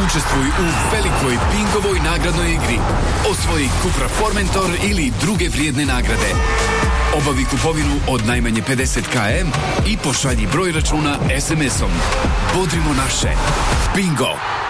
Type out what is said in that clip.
Učestvuj u velikoj Bingovoj nagradnoj igri. Osvoji Cupra Formentor ili druge vrijedne nagrade. Obavi kupovinu od najmanje 50 km i pošalji broj računa SMS-om. Bodrimo naše. Bingo!